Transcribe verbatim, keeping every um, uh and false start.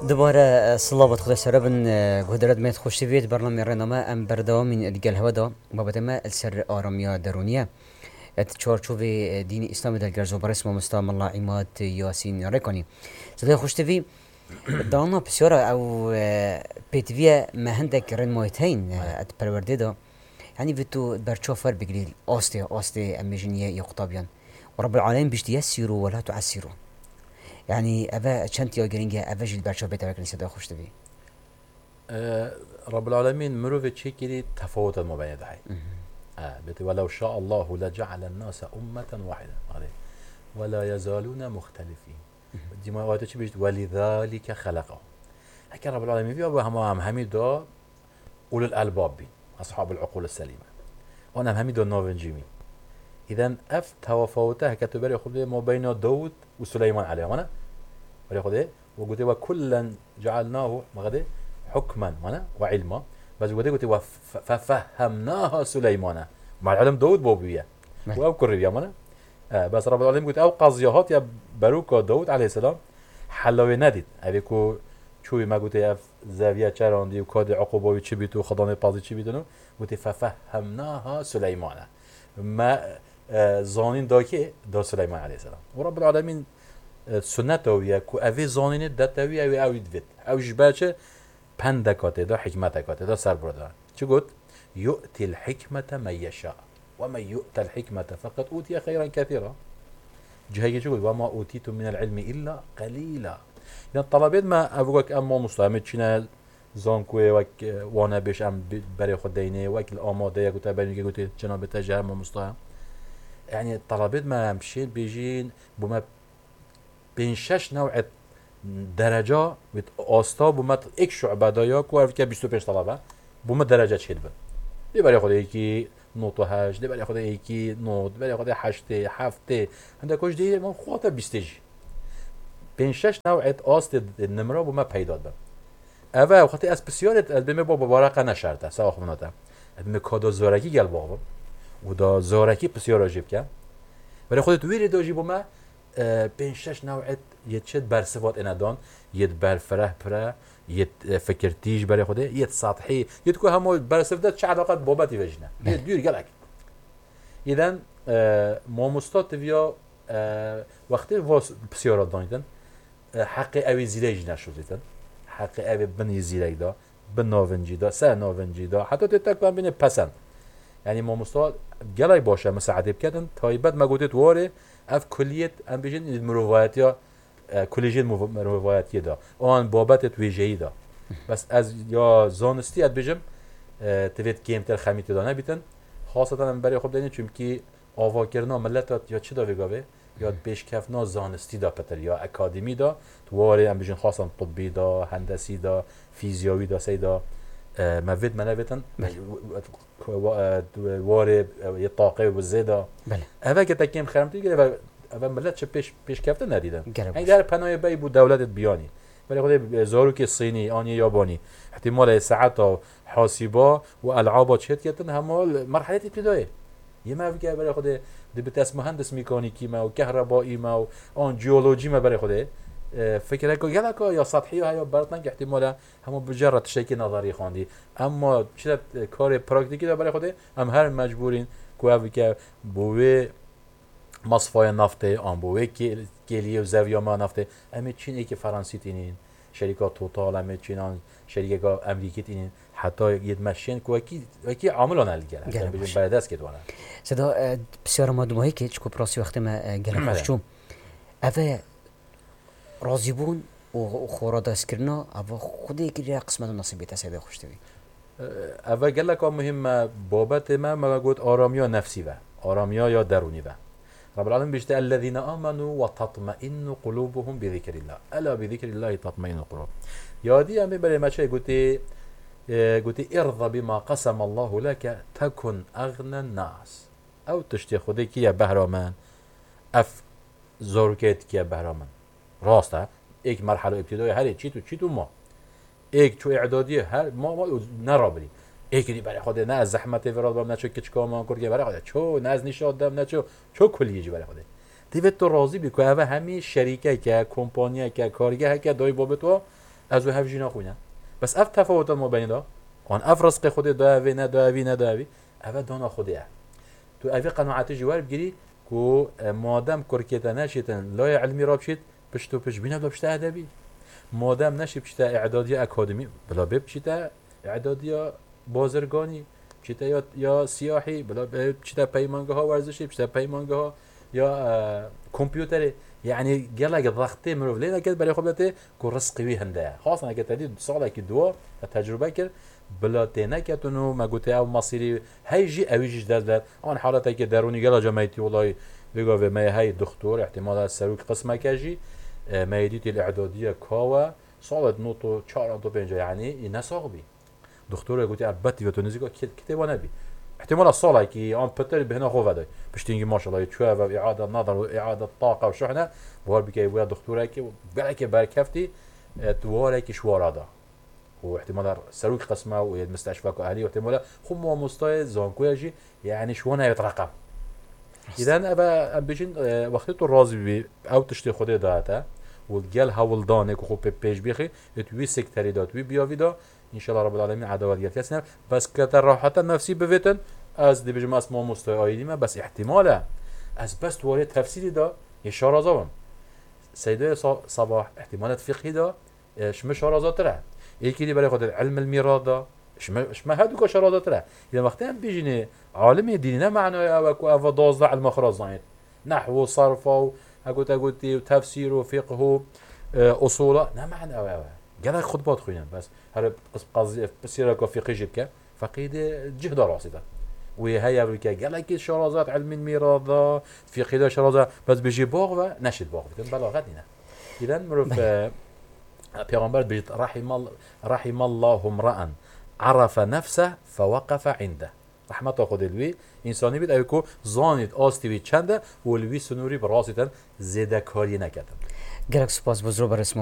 دوباره صلوات خدا سربن قدرت ميت خوش فيت برنامج رنما ام بردوا من الجل هودا بابا ما السر آرامية درونية اتشارچوب دين اسلام در گرزو برسم مستام الله عماد ياسين ركني صدق خوش تفي دانا بسيارة او بيتفيا ما هندك رن مايتين ات پرورده دا يعني فيتو برچافر بگريل آسته آسته امجنية يقطابيان ورب العالمين بيشتي يسيروا ولا تعسيروا يعني أبا چند یا گرینگه أبا جيل برچاف بيتا وكني صدا خوش تبي أه رب العالمين مروف تشكري تفاوت المبين ده آه بت ولو شاء الله لجعل الناس أمة واحدة عليه ولا يزالون مختلفين دي ما وقت بيجت ولذلك خلقه هكا رب العالمين في أبو هم هم هميدا أولو الألباب بين أصحاب العقول السليمة وأنا هميدا نوفن جيمي إذن أف تفاوته كتبري خود ما بين داود وسليمان عليه وانا ولي خود وقلت وكلا جعلناه مغدي حكما وانا وعلما بس قلت قلت ففهمناها سليمان مع العلم داود بوبيه واذكر يا مانا آه بس رب العالمين قلت او قضيات يا باروكا داود عليه السلام حلوه ندید ابيكو چوي ما قلت اف زاويه چراندي وكاد عقوبه چي بيتو خدانه بازي چي بيتو قلت ففهمناها سليمان ما زانين داكي دا سليمان عليه السلام ورب العالمين سنته ويا كو اوي زانين دتوي او او يدفت او جباچه پندكاته دا حكمتكاته دا سربردا چه قلت يؤتي الحكمة من يشاء ومن يؤتى الحكمة فقد أوتي خيرا كثيرا جهية چه قلت وما أوتيتم من العلم إلا قليلا يعني الطلبات ما أفوك أما مستعمد چنا زانكوه وك وانا بيش ام بري خود دينه وك الآماده يقول تبيني قلت جناب تجاه ما مستعم يعني الطلبات ما مشين بيجين بما بين شش نوع درجة بت آستا بما اك شعبه دايا كو عرف که بیست و پنج طلبه بما درجة چهل بن دي بري خود يكي نوت و هشت دي بري خود يكي نوت بري خود هشت هفت هنده كوش دي ما خواته بیستجی بين شش نوع آست النمرة بما پیدا بن اوه وقتی از بسیارت از بیم بابا ورقه نشرده سواخ مناته از بیم کادا زورکی گل بابا و دا زورکی بسیار عجیب که برای خودت ویری داجی با ما پنج شش نوعت یه چت برصفات اندان یه برفره پره یه فکرتیج برای خوده یه سطحی یه تو همو برصفات چه علاقات بابتی وجنه یه دور گلک ایدن ما مستات ویا وقتی واس بسیار دانیدن حق اوی زیرج نشدیدن حق اوی بنی زیرج دا بناونجی دا سه ناونجی دا حتی تتکلم بین پسند يعني ما مستوى جلاي باشا مساعدة بكذا تايبات ما قلت واره اف كلية ام بيجن المروفات يا كليجين مروفات يدا آن بابت تويجي دا بس از يا زانستي اد بيجم تفيت كيم تر خميت دانه بيتن خاصة ام بري خوب دينه چونكي آوا كرنا ملتات يا چه دا ويگاوه یا بيشكفنا زانستي دا پتر يا اكاديمي دا تواره ام بيجن خاصة طبي دا هندسي دا فيزياوي دا سيدا مفيد منابتن واره يطاقه والزيادة بله أفا كتاكيم خرمتي كده أفا ملت شو بيش بيش كفته نديدن يعني دار پناه بای بود دولت بیانی ولی خود زاروکی صینی آنی یابانی احتمال ساعات حاسبا و العاب چت کردن همال مرحله ابتدایی یه ما فکر برای خود دی بتاس مهندس مکانیکی ما و کهربایی ما و آن جیولوژی ما برای خود فكره كو يلا كو يا سطحي وهي برتن احتمالا هم بجرد شيء نظري خواندي اما شده کار پراکتیکی دا برای خوده هم هر مجبورین کو که بوه مصفای نفته آن بوه کلیه و زویا ما نفته اما چین ای که فرانسی تینین شرکات توتال اما چینان شرکات امریکی تینین حتی ید ماشین کو کی کی عاملان الگره بجن بعد از که دوانه صدا بسیار ما دومایی که چکو پراسی وقتی ما گله خوشم اوه راضی بون و خوراده کرنا اما خودی که قسمت نصیبی تسعید خوش توی اول گله که مهم بابت ما ما گفت آرامیا نفسی و آرامیا یا درونی و رب العالمین بیشتر الذين آمنوا وتطمئن قلوبهم بذكر الله الا بذكر الله تطمئن القلوب یادی هم برای مچه گفتی گفتی ارضى بما قسم الله لك تكن اغنى الناس او تشتی خودی که بهرامن اف زورکت که بهرامن راسته یک مرحله ابتدایی هر چی تو چی تو ما یک چو اعدادی هر ما ما نرابری یکی برای خود نه از زحمت وراد بام نه چو کچ کام کار برای خود چو نه از نشاد دم نه چو چو کلیجی برای خود دیوت تو راضی بی که همه همین شریکه که کمپانیه که کارگاه که دای باب تو از و هفجینا خوینه بس اف تفاوت ما بین دا آن اف رزق خود داوی نه داوی نه داوی اف دانا خودیه تو اوی قناعت جوار بگیری کو مادام کرکیتا نشیتن لای علمی را بشید پشتو پش بینه بلا بشته ادبی مادام نشی بشته اعدادی اکادمی بلا بشته اعدادی بازرگانی بشته یا یا سیاحی بلا بشته پیمانگاه ها ورزشی بشته پیمانگاه ها یا کامپیوتری یعنی گله ضغطی مروف لینا کد برای خودته کو رزقی هنده خاصه اگه تدی ساله که دو تجربه کرد بلا تنکتونو مگوته او مصیری هیجی اویجش دست داد آن حالتی که درونی گلا جمعیتی والله بگو و ما هی دکتر احتمال سروک قسمه کجی مایدیت الاعدادیه کاوا صالت نوتو چهار تا پنج یعنی نساقبی دکتر گوته البته و تو نزیکا کتابا نبی احتمال الصالة كي عم بتر بهنا خوفا ده بشتينجي ما شاء الله يتشوف وإعادة نظر وإعادة طاقة وشحنة بوار بكي ويا دكتورة كي بلكي بركفتي توارة كي شوارة ده واحتمال سروق قسمه والمستشفى كأهلية واحتمال هم مستوى زانكويجي يعني شوانه يترقم إذا أبا بيجين وقتي الرازي بي أو تشتي خدي داتا والجل هول دانك وخو بيج بيخي توي سكتري دات توي بيافي دا إن شاء الله رب العالمين عدوات يتكسنا بس كتر راحة النفسي بفتن از دي بيجم اسمه مستوى آيديما بس احتماله از بس تواري تفسيري دا يشار زوم سيدة صباح احتمالات فقهي دا شمش شارازات ره یکی دی برای خود علم الميراث دا شما شما هادو که شارازات ره اذا وقتی هم بيجيني عالم ديني نه معناه او کو اف دوازده علم خرازاين نحو و صرف و اگوت اگوتی تفسير و فقه و اصول نه معناه او او قال خطبات خوينا بس هر قصدي بسيره فقهي جبك فقيد جهد راسده وهي امريكا قال لك شرازات علم الميراث في قيد شرازات بس بيجي باغ نشد باغ بلاغه دينا اذا معروف پیغمبر بيجت رحم الله رحم الله امرا عرف نفسه فوقف عنده رحمت خود الوی انسانی بید ایکو زانید آستیوی چنده و الوی سنوری براسیتن زده کاری نکردن گلک سپاس بزرگ برای